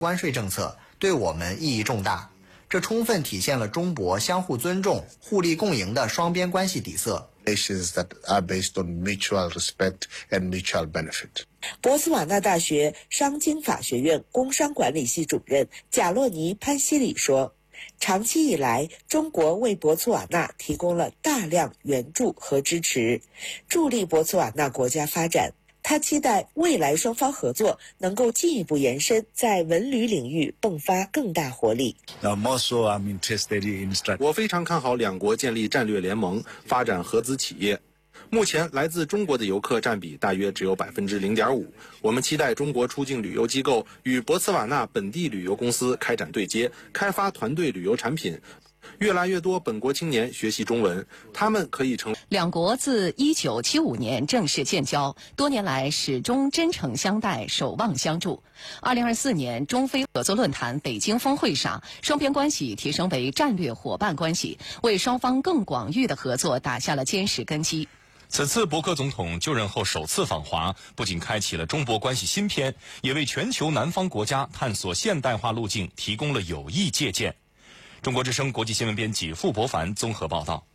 关税政策对我们意义重大，这充分体现了中博相互尊重、互利共赢的双边关系底色。 Relations that are based on mutual respect and mutual benefit. 博茨瓦纳大学商经法学院工商管理系主任贾洛尼·潘西里说，长期以来，中国为博茨瓦纳提供了大量援助和支持，助力博茨瓦纳国家发展。他期待未来双方合作能够进一步延伸，在文旅领域迸发更大活力。 我非常看好两国建立战略联盟，发展合资企业。目前来自中国的游客占比大约只有0.5%。我们期待中国出境旅游机构与博茨瓦纳本地旅游公司开展对接，开发团队旅游产品。越来越多本国青年学习中文，他们可以成。 两国自1975年正式建交，多年来始终真诚相待，守望相助。2024年中非合作论坛北京峰会上，双边关系提升为战略伙伴关系，为双方更广域的合作打下了坚实根基。 此次伯克总统就任后首次访华，不仅开启了中博关系新篇，也为全球南方国家探索现代化路径提供了有益借鉴。中国之声国际新闻编辑傅博凡综合报道。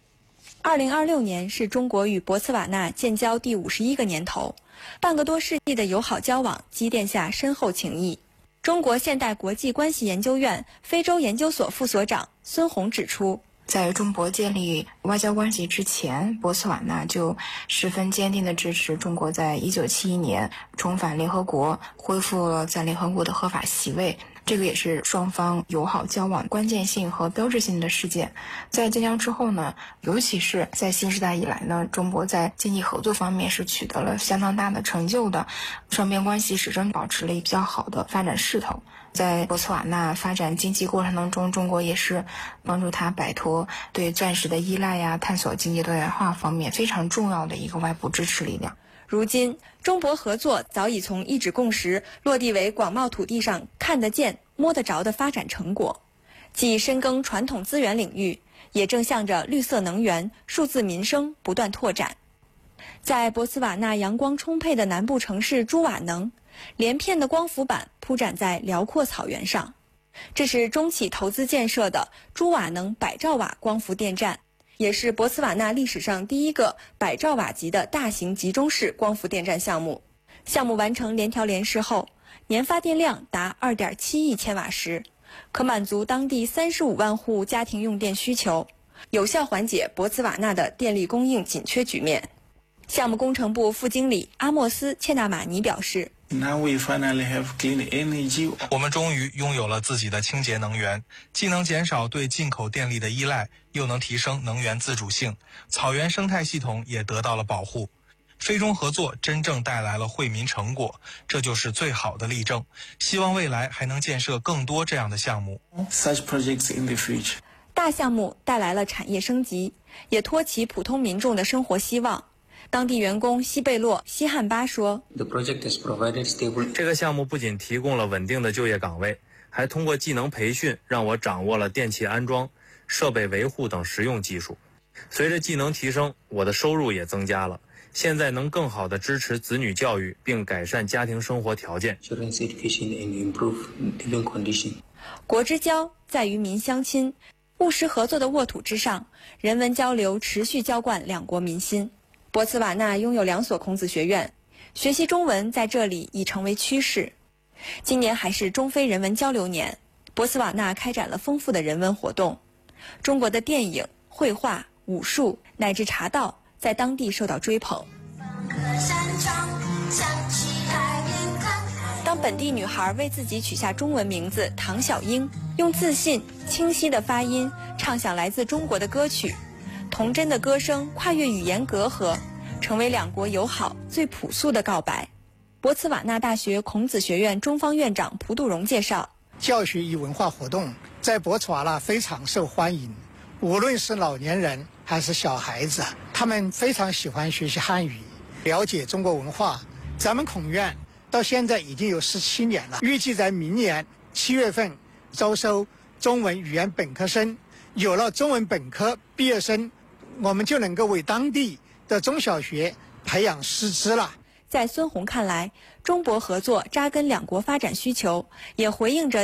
2026年是中国与博茨瓦纳建交第51个年头，半个多世纪的友好交往积淀下深厚情谊。中国现代国际关系研究院非洲研究所副所长孙红指出， 在中博建立外交关系之前，博茨瓦纳就十分坚定地支持中国在1971年重返联合国，恢复了在联合国的合法席位。这个也是双方友好交往关键性和标志性的事件。在建交之后呢，尤其是在新时代以来呢，中国在经济合作方面是取得了相当大的成就的，双边关系始终保持了比较好的发展势头。在博茨瓦纳发展经济过程当中，中国也是帮助他摆脱对钻石的依赖呀，探索经济多元化方面非常重要的一个外部支持力量。 如今，中博合作早已从一纸共识落地为广袤土地上看得见、摸得着的发展成果，既深耕传统资源领域，也正向着绿色能源、数字民生不断拓展。在博茨瓦纳阳光充沛的南部城市朱瓦能，连片的光伏板铺展在辽阔草原上，这是中企投资建设的朱瓦能100兆瓦光伏电站，也是博茨瓦纳历史上第一个100兆瓦级的大型集中式光伏电站项目。项目完成联调联试后，年发电量达2.7亿千瓦时，可满足当地35万户家庭用电需求，有效缓解博茨瓦纳的电力供应紧缺局面。项目工程部副经理阿莫斯·切纳马尼表示， 我们终于拥有了自己的清洁能源，既能减少对进口电力的依赖，又能提升能源自主性，草原生态系统也得到了保护。非中合作真正带来了惠民成果，这就是最好的例证。希望未来还能建设更多这样的项目。 大项目带来了产业升级，也托起普通民众的生活希望。当地员工西贝洛·西汉巴说， 这个项目不仅提供了稳定的就业岗位，还通过技能培训让我掌握了电器安装、设备维护等实用技术。随着技能提升，我的收入也增加了，现在能更好地支持子女教育并改善家庭生活条件。 国之交在于民相亲，务实合作的沃土之上，人文交流持续浇灌两国民心。博茨瓦纳拥有2所孔子学院，学习中文在这里已成为趋势。今年还是中非人文交流年，博茨瓦纳开展了丰富的人文活动。中国的电影、绘画、武术乃至茶道在当地受到追捧。当本地女孩为自己取下中文名字唐小英，用自信、清晰的发音唱响来自中国的歌曲，童真的歌声跨越语言隔阂，成为两国友好最朴素的告白。博茨瓦纳大学孔子学院中方院长蒲杜荣介绍， 教学与文化活动在博茨瓦纳非常受欢迎，无论是老年人还是小孩子，他们非常喜欢学习汉语，了解中国文化。咱们孔院到现在已经有17年了，预计在明年7月份招收中文语言本科生。有了中文本科毕业生，我们就能够为当地的中小学培养师资了。 在孙宏看来，中博合作扎根两国发展需求，也回应着